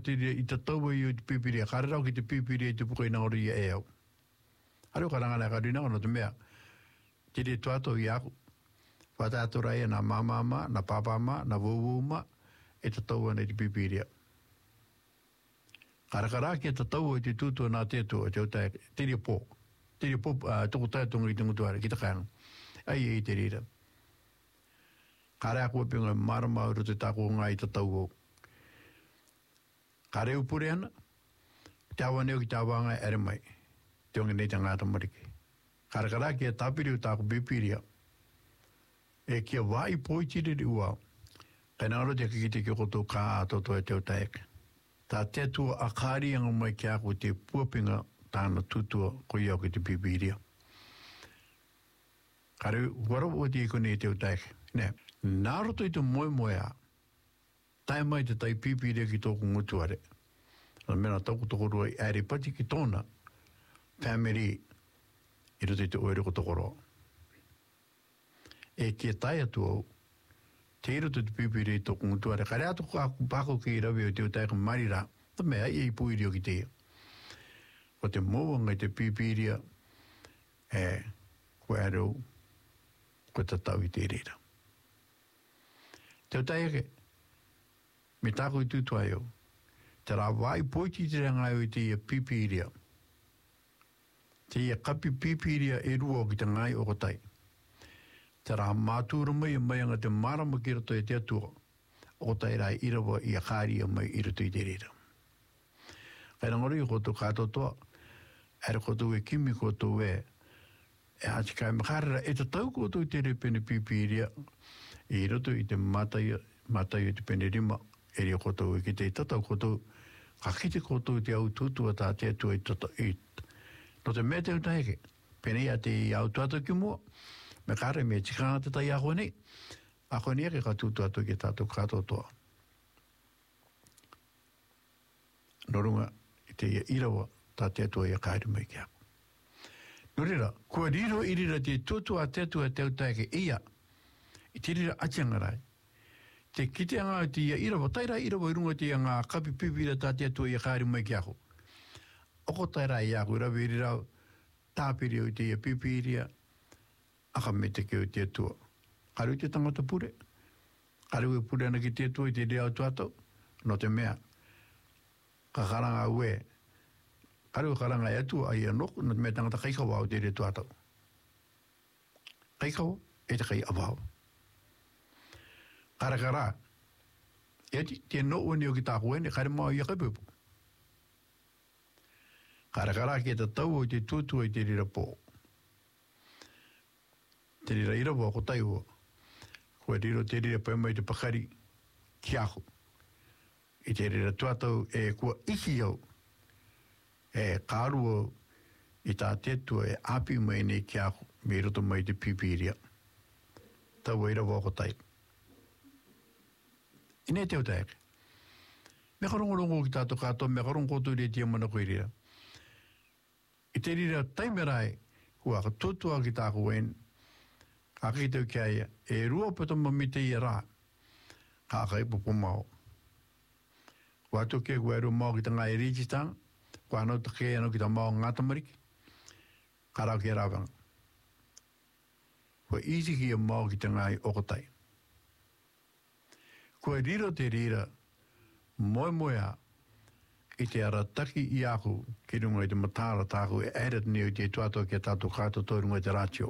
tiri i te tau i te pipiria. Kare rau ki te pipiria i te pukai na ori e au. Aru karanga na karina no te mea. Tiri tuato i aku. Whatatora e na mamama, na papama, na wawuma, e te tau ana i te pipiria. Karakara ki te tau i te tutua nā tētua, te utai, tiri pō. Tiri pō, toko taitonga i te ngutuare, ki te kaianga. Ai e te rira. Kare aku pinga marama uru te tako ngā i te tau o. Kare upure ana, te awa neo ki te awanga ere mai. Te onge nei te ngāta mariki. Karakara ki e tapiri u tako pipiria. E kia wai poitiri ua. Kaina aro te kikite ki koto kā atoto e te utaeka. Tā te tua akari anga mai ki ako te puapinga tāna tutua ko iau ki te pipiria. Kare waro o te iko nei te utaeka. Ne, nā roto i te moe a, tai mai te tai pipiria ki tōku ngutuare. Nā mena tōku tokorua i ere pati ki tōna family i roto i te oereko tokoroa. E kia tai atu au, te roto te pipiria i tōku ngutuare. Kare ato pako ki i rawi o te utaeka marira, ta mea i puiri o ki te. O te mōanga i te pipiria, ko aro, ko te tau i te reira. Te utaeke, me tāko i tūtua eo, te rā wai poiti te rangai o i te ia pipiria. Te ia kapi pipiria e rua o ki te ngai o kotai. Te rā mātūra mai anga te marama ki rato e te atua, o kotai rai irawa i a kāri mai i rato i te reira. Kaina ngori i koto kātotoa, ere koto e kimi koto e hati kai makarera, e te tau koto i te repene pipiria, i rato i te matai i te pene rima, e ria koto e ki te tatau koto, ka kite koto i te au tutua tā te atua i tata i. No te mea te utaeke, pene ia te au tuata ki mua, me kare me tikanga te tai ako nei, ako nei ake ka tutua atu ki tātou kātotoa. Norunga, i te ia irawa, tā te atua ia kairi mai ki ako. Norira, kua riro i rira te tutua te atua te utaeke ia, i te rira atiangarai. Te kiteanga te ia irawa, taira irawa i runga te ia ngā kapi pipira tā te atua ia kairi mai ki ako. Oko taira i ako, irawa i rira tāpiri o te ia pipiria, aka me te keo te atua. Karu i te tangata pure. Karu i pure ana ki te atua i te rea atuatau. No te mea. Ka karanga ue. Karu i karanga i atua ai anok, no te mea tangata kaikawa o te rea atuatau. Kaikawa, e te kai awao. Karakara. Eti, te no uni o ki tāku ene, kare mau i a kaipupu. Karakara ki e te tau o te tutua i te rira pō. Te rira irawa ko tai ua. Kua riro te rira pai mai te pakari ki ako. I te rira tuatau e kua iki au. E kārua i tā tetua e api mai nei ki ako. Me roto mai te pipiria. Tau irawa ko tai. Ine te utaeke. Me karongorongo ki tātou kātou, me karongoto i te mana koe rira. I te rira taimerai, kua ka tutua ki tāku en, ka ki tau kia ia, e rua pata mamite i rā, ka kai pupo mao. Kua atu kia kua eru mao ki ta ngai rijitang, kua anau ta kia anau ki ta mao ngāta mariki, ka rau kia rāwanga. Kua isi kia mao ki ta ngai okotai. Kua rira te rira, moe i te arataki i aku ki runga i te matara tāku e eret ni o te tuato ki a tātou kātoto runga i te rātio.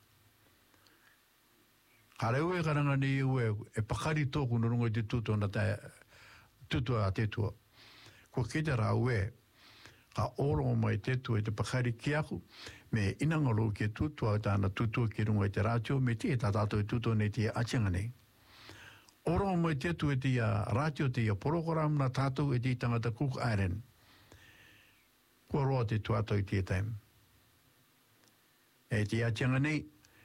Kare ue karanga ni ue e pakari tōku no runga i te tuto na te tutua a te tua. Kua ki te rā ue ka oro mai te tua i te pakari ki aku me inangalo ki tutua tāna tutua ki runga i te rātio me te tā tātou i tuto nei te atianga nei. Oro mai te tu e te ratio te program na tātou e te tangata Cook Island. Kua roa te tuatau i te taim. E te atianga nei,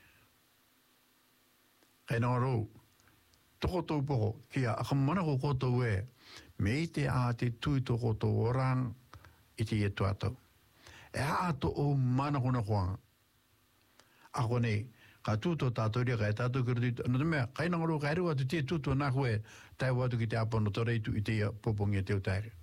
kei nā rou, toko tau poko, kia akamana ko kotou e, me i te a te tui to kotou orang i te e tuatau. E ato o mana kona koanga. Ako nei, ka tūto tātou ria kai tātou kira no te mea, kai nangaro kai rua te te tūto nā koe tai watu ki te apono to reitu i te popongi e te utaere.